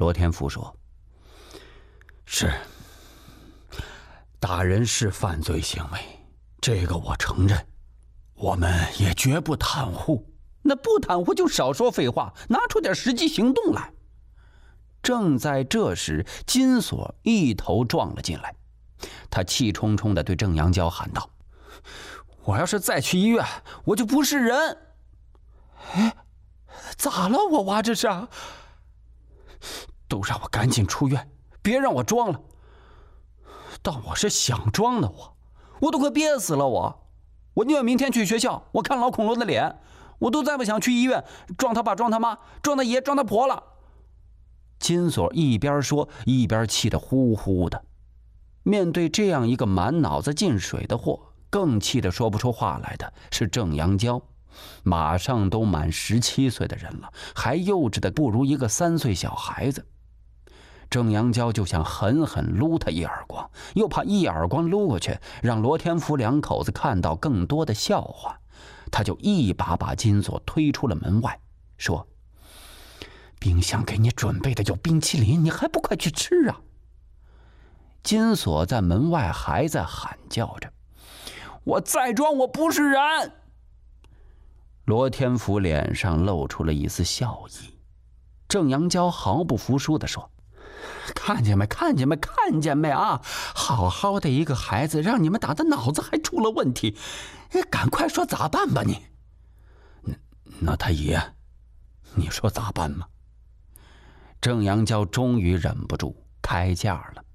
罗天福说：“是，打人是犯罪行为，这个我承认，我们也绝不袒护。那不袒护就少说废话，拿出点实际行动来。”正在这时，金锁一头撞了进来，他气冲冲地对郑阳娇喊道：“我要是再去医院，我就不是人！”哎，咋了我娃这是？都让我赶紧出院，别让我装了。当我是想装的，我都快憋死了。我宁愿明天去学校，我看老孔罗的脸，我都再不想去医院撞他爸撞他妈撞他爷撞他婆了。金锁一边说一边气得呼呼的。面对这样一个满脑子进水的货，更气得说不出话来的是郑阳娇。马上都满17岁的人了，还幼稚的不如一个3岁小孩子。郑阳娇就想狠狠撸他一耳光，又怕一耳光撸过去让罗天福两口子看到更多的笑话，他就一把把金锁推出了门外，说：“冰箱给你准备的有冰淇淋，你还不快去吃啊？”金锁在门外还在喊叫着：“我再装我不是人！”罗天福脸上露出了一丝笑意。郑阳娇毫不服输地说：“看见没？看见没？看见没啊！好好的一个孩子，让你们打的脑子还出了问题，赶快说咋办吧你！”那他爷，你说咋办吗？郑阳娇终于忍不住开价了。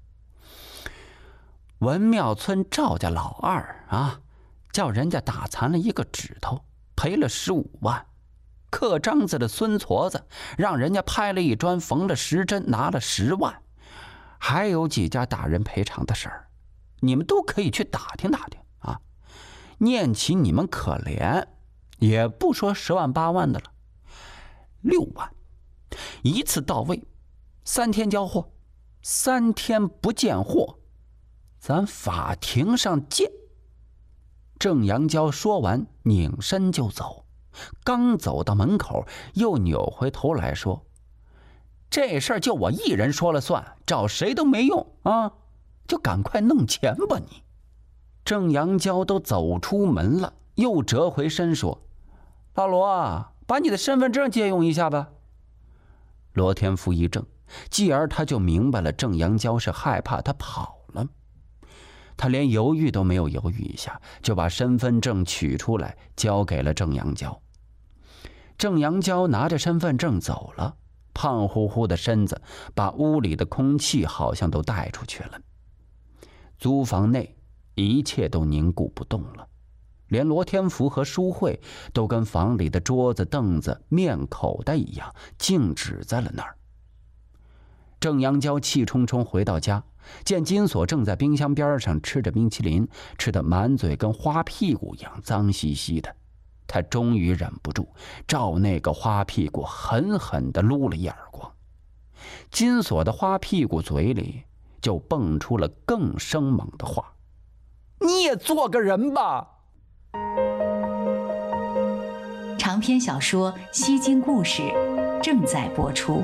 文庙村赵家老二啊，叫人家打残了一个指头，赔了15万。刻章子的孙矬子让人家拍了一砖缝了10针，拿了10万。还有几家打人赔偿的事儿，你们都可以去打听打听啊。念起你们可怜，也不说10万8万的了，6万一次到位，3天交货，3天不见货，咱法庭上见。郑阳娇说完拧身就走，刚走到门口又扭回头来说：“这事儿就我一人说了算，找谁都没用啊，就赶快弄钱吧你。”郑阳娇都走出门了，又折回身说：“老罗啊，把你的身份证借用一下吧。”罗天福一怔，继而他就明白了郑阳娇是害怕他跑了。他连犹豫都没有犹豫一下，就把身份证取出来交给了郑阳娇。郑阳娇拿着身份证走了，胖乎乎的身子把屋里的空气好像都带出去了。租房内一切都凝固不动了，连罗天福和舒慧都跟房里的桌子凳子面口袋一样静止在了那儿。郑阳娇气冲冲回到家，见金锁正在冰箱边上吃着冰淇淋，吃得满嘴跟花屁股一样脏兮兮的，他终于忍不住照那个花屁股狠狠地撸了一耳光。金锁的花屁股嘴里就蹦出了更生猛的话：“你也做个人吧！” 长篇小说《西京故事》正在播出。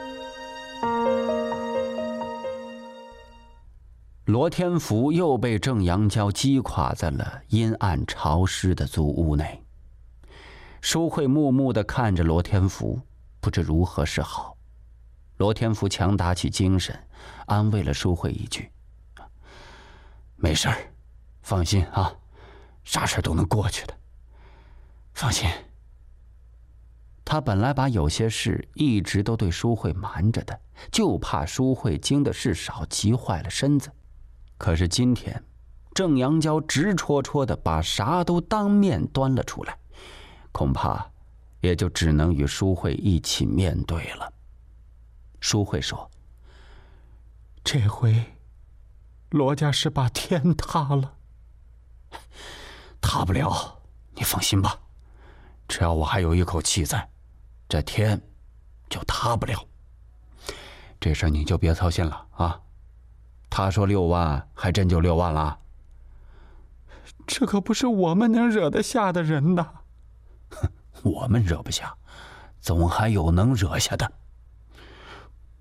罗天福又被郑阳娇击垮在了阴暗潮湿的租屋内。舒慧木木地看着罗天福，不知如何是好。罗天福强打起精神，安慰了舒慧一句：“没事儿，放心啊，啥事都能过去的，放心。”他本来把有些事一直都对舒慧瞒着的，就怕舒慧经的事少，急坏了身子。可是今天，郑阳娇直戳戳的把啥都当面端了出来，恐怕也就只能与舒慧一起面对了。舒慧说：“这回罗家是把天塌了。”“塌不了，你放心吧，只要我还有一口气在，这天就塌不了。这事你就别操心了啊。他说6万，还真就6万了。这可不是我们能惹得下的人呐。”“我们惹不下，总还有能惹下的。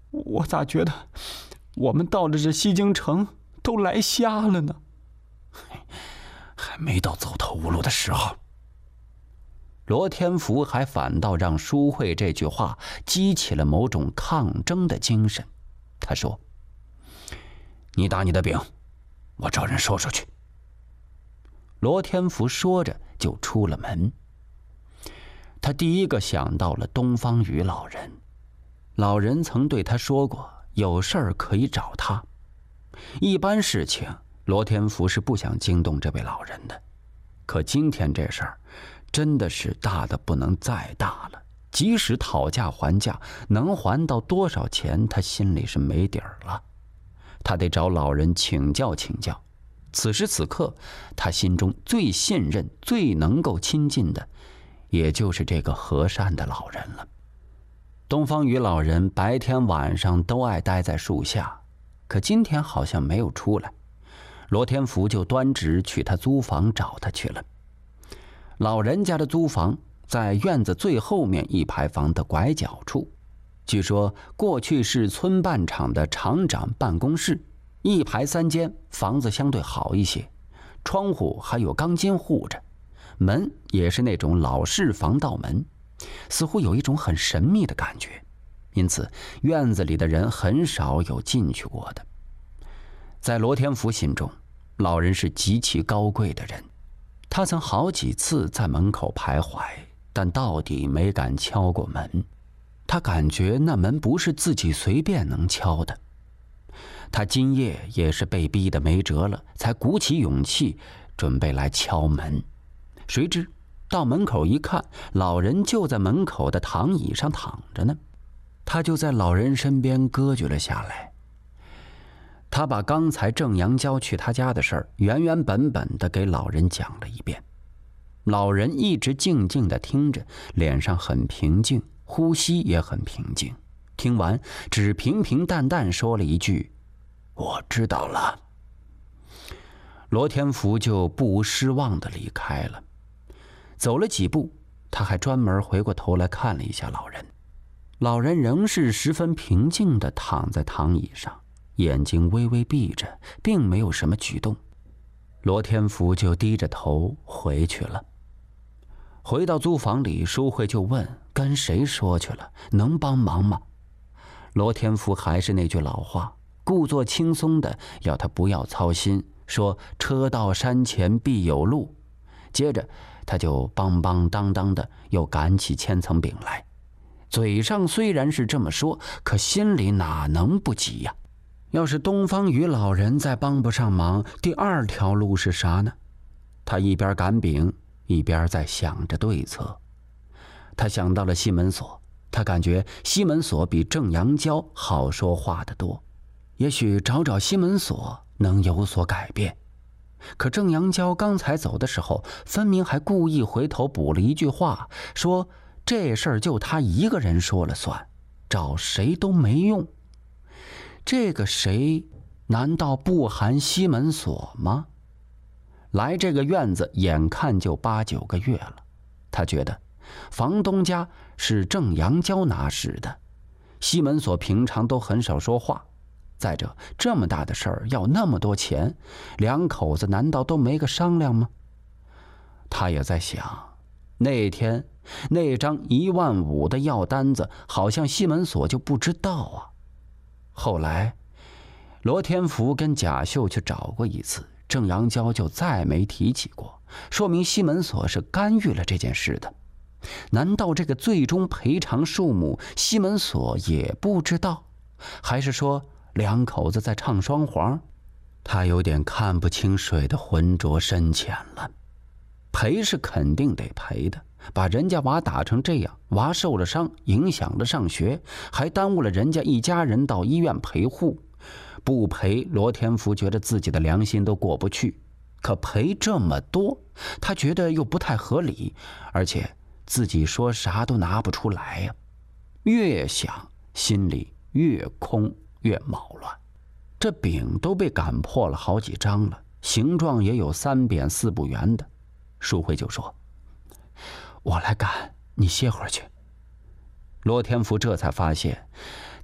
我咋觉得我们到了这西京城都来瞎了呢？还没到走投无路的时候。罗天福还反倒让淑慧这句话激起了某种抗争的精神。他说：“你打你的饼，我找人说出去。”罗天福说着就出了门。他第一个想到了东方雨老人。老人曾对他说过，有事儿可以找他。一般事情，罗天福是不想惊动这位老人的。可今天这事儿真的是大的不能再大了，即使讨价还价，能还到多少钱，他心里是没底儿了。他得找老人请教请教。此时此刻，他心中最信任、最能够亲近的，也就是这个和善的老人了。东方雨老人白天晚上都爱待在树下，可今天好像没有出来。罗天福就端直去他租房找他去了。老人家的租房在院子最后面一排房的拐角处，据说过去是村办厂的厂长办公室，一排3间，房子相对好一些，窗户还有钢筋护着，门也是那种老式防盗门，似乎有一种很神秘的感觉，因此院子里的人很少有进去过的。在罗天福心中，老人是极其高贵的人，他曾好几次在门口徘徊，但到底没敢敲过门。他感觉那门不是自己随便能敲的。他今夜也是被逼得没辙了，才鼓起勇气准备来敲门。谁知到门口一看，老人就在门口的躺椅上躺着呢。他就在老人身边搁举了下来。他把刚才郑阳娇去他家的事儿原原本本的给老人讲了一遍。老人一直静静地听着，脸上很平静，呼吸也很平静。听完，只平平淡淡说了一句：“我知道了。”罗天福就不无失望地离开了。走了几步，他还专门回过头来看了一下老人。老人仍是十分平静地躺在躺椅上，眼睛微微闭着，并没有什么举动。罗天福就低着头回去了。回到租房里，淑慧就问跟谁说去了，能帮忙吗？罗天福还是那句老话，故作轻松的要他不要操心，说车到山前必有路。接着他就邦邦当当的又赶起千层饼来，嘴上虽然是这么说，可心里哪能不急呀？要是东方雨老人再帮不上忙，第二条路是啥呢？他一边擀饼，一边在想着对策。他想到了西门锁，他感觉西门锁比郑阳娇好说话得多，也许找找西门锁能有所改变。可郑阳娇刚才走的时候，分明还故意回头补了一句话，说这事儿就他一个人说了算，找谁都没用。这个谁难道不含西门锁吗？来这个院子眼看就8、9个月了，他觉得房东家是郑阳娇拿使的，西门锁平常都很少说话。再者，这么大的事儿要那么多钱，两口子难道都没个商量吗？他也在想，那天那张15000的药单子，好像西门锁就不知道啊。后来罗天福跟贾秀去找过一次，郑阳娇就再没提起过，说明西门锁是干预了这件事的。难道这个最终赔偿数目西门锁也不知道？还是说两口子在唱双簧？他有点看不清水的浑浊深浅了。赔是肯定得赔的，把人家娃打成这样，娃受了伤，影响了上学，还耽误了人家一家人到医院陪护。不赔，罗天福觉得自己的良心都过不去，可赔这么多，他觉得又不太合理，而且自己说啥都拿不出来呀。越想心里越空越毛乱。这饼都被擀破了好几张了，形状也有3扁4不圆的。淑慧就说：“我来擀，你歇会儿去。”罗天福这才发现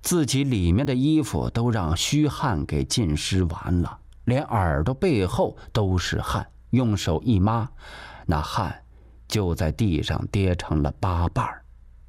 自己里面的衣服都让虚汗给浸湿完了，连耳朵背后都是汗，用手一抹，那汗就在地上跌成了8瓣。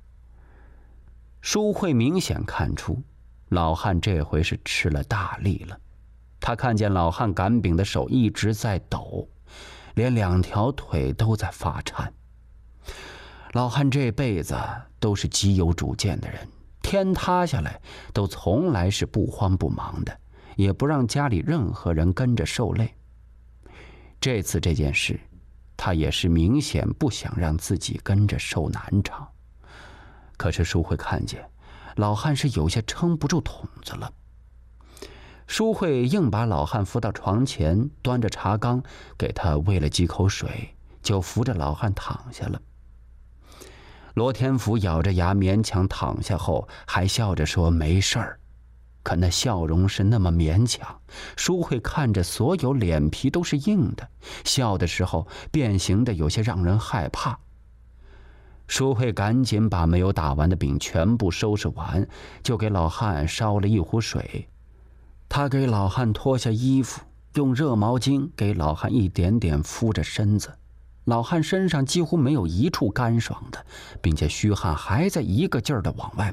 舒慧明显看出老汉这回是吃了大力了，他看见老汉擀饼的手一直在抖，连2条腿都在发颤。老汉这辈子都是极有主见的人，天塌下来都从来是不慌不忙的，也不让家里任何人跟着受累。这次这件事，他也是明显不想让自己跟着受难场。可是淑慧看见老汉是有些撑不住筒子了，淑慧硬把老汉扶到床前，端着茶缸给他喂了几口水，就扶着老汉躺下了。罗天福咬着牙勉强躺下后，还笑着说没事儿，可那笑容是那么勉强，淑慧看着所有脸皮都是硬的，笑的时候变形的有些让人害怕。淑慧赶紧把没有打完的饼全部收拾完，就给老汉烧了一壶水。他给老汉脱下衣服，用热毛巾给老汉一点点敷着身子。老汉身上几乎没有一处干爽的，并且虚汗还在一个劲儿地往外